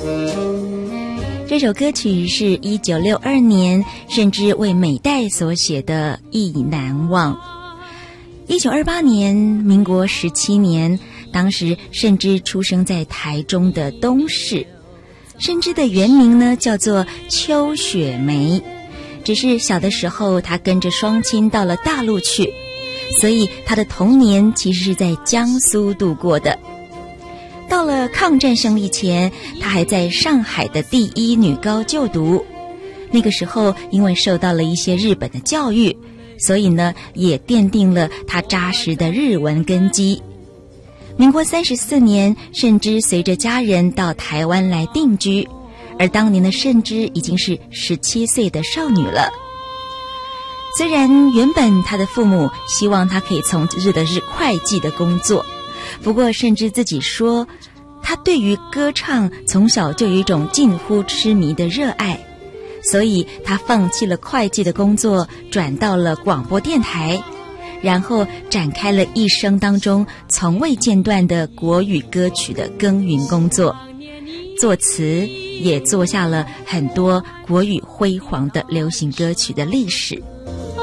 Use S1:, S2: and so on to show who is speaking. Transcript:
S1: 这首歌曲是1962年慎之为美代所写的《意难忘》。1928年，民国17年，当时慎之出生在台中的东市。慎之的原名呢叫做邱雪梅，只是小的时候她跟着双亲到了大陆去，所以她的童年其实是在江苏度过的。到了抗战胜利前，她还在上海的第一女高就读。那个时候因为受到了一些日本的教育，所以呢也奠定了她扎实的日文根基。民国34年，慎之随着家人到台湾来定居，而当年的慎之已经是17岁的少女了。虽然原本她的父母希望她可以从事的是会计的工作，不过慎之自己说，她对于歌唱从小就有一种近乎痴迷的热爱，所以她放弃了会计的工作，转到了广播电台，然后展开了一生当中从未间断的国语歌曲的耕耘工作，作词也做下了很多国语辉煌的流行歌曲的历史。